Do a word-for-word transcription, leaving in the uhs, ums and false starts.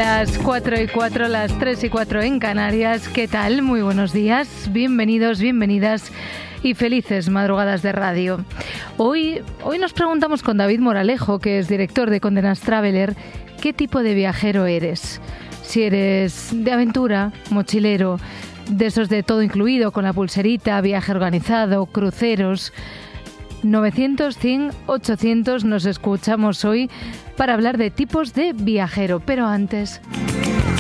Las cuatro y cuatro, las tres y cuatro en Canarias. ¿Qué tal? Muy buenos días, bienvenidos, bienvenidas y felices madrugadas de radio. Hoy, hoy nos preguntamos con David Moralejo, que es director de Condé Nast Traveler, ¿qué tipo de viajero eres? Si eres de aventura, mochilero, de esos de todo incluido, con la pulserita, viaje organizado, cruceros. novecientos, cien, ochocientos nos escuchamos hoy para hablar de tipos de viajero. Pero antes...